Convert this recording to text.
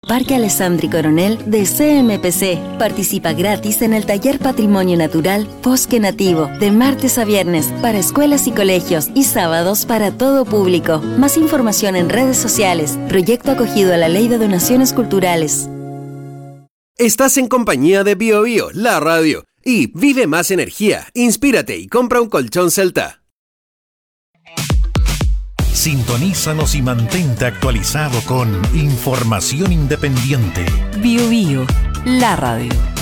Parque Alessandri Coronel de CMPC. Participa gratis en el taller Patrimonio Natural Bosque Nativo de martes a viernes para escuelas y colegios y sábados para todo público. Más información en redes sociales. Proyecto acogido a la Ley de Donaciones Culturales. Estás en compañía de BioBio, la radio. Y vive más energía, inspírate y compra un colchón Celta. Sintonízanos y mantente actualizado con información independiente. BioBio, la radio.